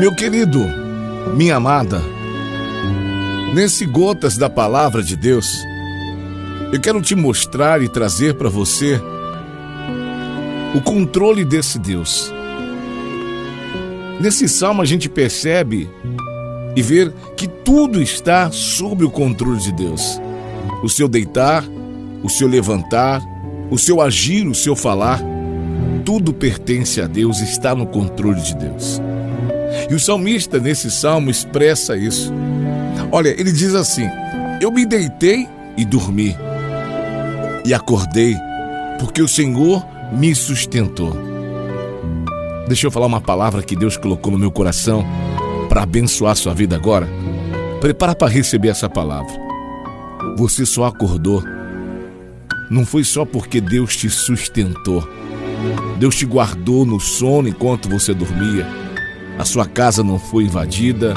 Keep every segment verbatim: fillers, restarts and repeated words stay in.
Meu querido, minha amada, nesse Gotas da Palavra de Deus, eu quero te mostrar e trazer para você o controle desse Deus. Nesse salmo a gente percebe e vê que tudo está sob o controle de Deus. O seu deitar, o seu levantar, o seu agir, o seu falar, tudo pertence a Deus, está no controle de Deus. E o salmista nesse salmo expressa isso. Olha, ele diz assim: eu me deitei e dormi, e acordei, porque o Senhor me sustentou. Deixa eu falar uma palavra que Deus colocou no meu coração para abençoar a sua vida agora. Prepara para receber essa palavra. Você só acordou, não foi só porque Deus te sustentou. Deus te guardou no sono enquanto você dormia. A sua casa não foi invadida,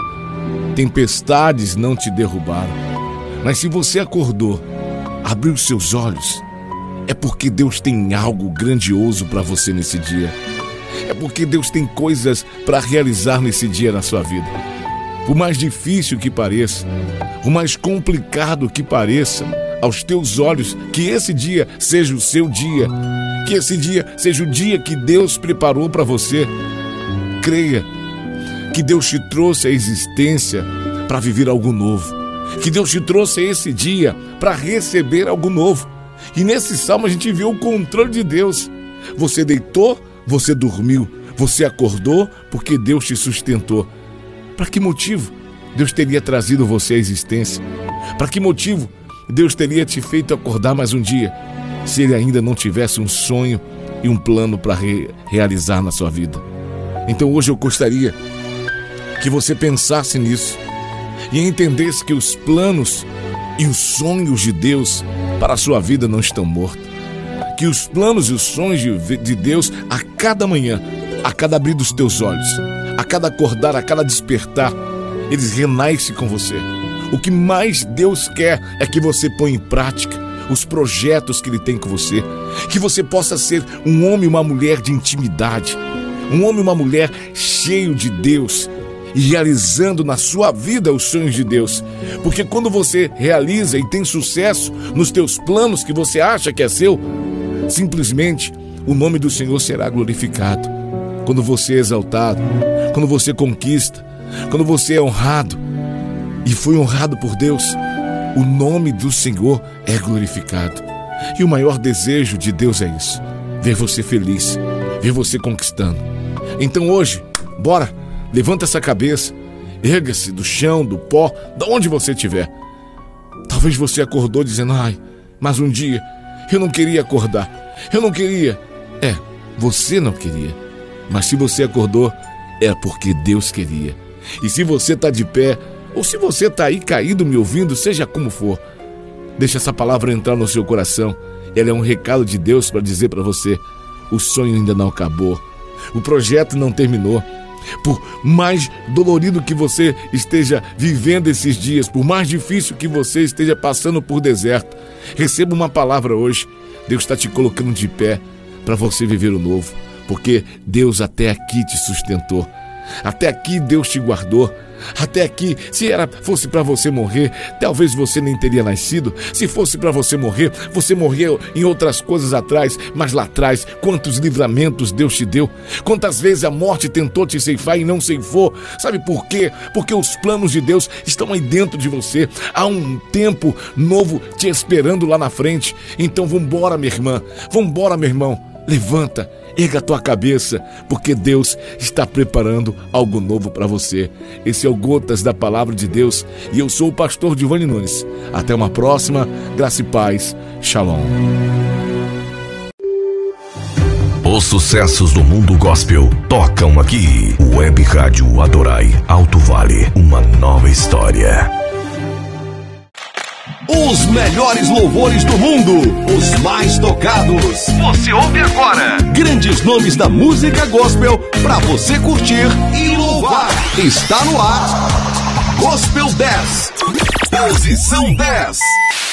tempestades não te derrubaram. Mas se você acordou, abriu seus olhos, é porque Deus tem algo grandioso para você nesse dia. É porque Deus tem coisas para realizar nesse dia na sua vida. Por mais difícil que pareça, por mais complicado que pareça aos teus olhos, que esse dia seja o seu dia, que esse dia seja o dia que Deus preparou para você. Creia que Deus te trouxe à existência para viver algo novo, que Deus te trouxe esse dia para receber algo novo. E nesse salmo a gente vê o controle de Deus. Você deitou, você dormiu, você acordou porque Deus te sustentou. Para que motivo Deus teria trazido você à existência? Para que motivo Deus teria te feito acordar mais um dia, se Ele ainda não tivesse um sonho e um plano para re- realizar na sua vida? Então hoje eu gostaria que você pensasse nisso e entendesse que os planos e os sonhos de Deus para a sua vida não estão mortos. Que os planos e os sonhos de, de Deus, a cada manhã, a cada abrir dos teus olhos, a cada acordar, a cada despertar, eles renascem com você. O que mais Deus quer é que você ponha em prática os projetos que Ele tem com você. Que você possa ser um homem e uma mulher de intimidade, um homem e uma mulher cheio de Deus e realizando na sua vida os sonhos de Deus. Porque quando você realiza e tem sucesso nos teus planos que você acha que é seu, simplesmente o nome do Senhor será glorificado. Quando você é exaltado, quando você conquista, quando você é honrado e foi honrado por Deus, o nome do Senhor é glorificado. E o maior desejo de Deus é isso: ver você feliz, ver você conquistando. Então hoje, bora, levanta essa cabeça, erga-se do chão, do pó, de onde você estiver. Talvez você acordou dizendo: ai, mas um dia eu não queria acordar, eu não queria. É, você não queria, mas se você acordou, é porque Deus queria. E se você está de pé, ou se você está aí caído me ouvindo, seja como for, deixa essa palavra entrar no seu coração. Ela é um recado de Deus para dizer para você: o sonho ainda não acabou, o projeto não terminou. Por mais dolorido que você esteja vivendo esses dias, por mais difícil que você esteja passando por deserto, receba uma palavra hoje. Deus está te colocando de pé para você viver o novo, porque Deus até aqui te sustentou, até aqui Deus te guardou. Até aqui, se era, fosse para você morrer, talvez você nem teria nascido. Se fosse para você morrer, você morreu em outras coisas atrás. Mas lá atrás, quantos livramentos Deus te deu. Quantas vezes a morte tentou te ceifar e não ceifou. Sabe por quê? Porque os planos de Deus estão aí dentro de você. Há um tempo novo te esperando lá na frente. Então vambora, minha irmã, vambora, meu irmão. Levanta, erga a tua cabeça, porque Deus está preparando algo novo para você. Esse é o Gotas da Palavra de Deus e eu sou o pastor Giovanni Nunes. Até uma próxima, graça e paz, shalom. Os sucessos do mundo gospel tocam aqui. Web Rádio Adorai, Alto Vale, uma nova história. Os melhores louvores do mundo, os mais tocados. Você ouve agora. Grandes nomes da música gospel para você curtir e louvar. Está no ar. Gospel dez. Posição dez.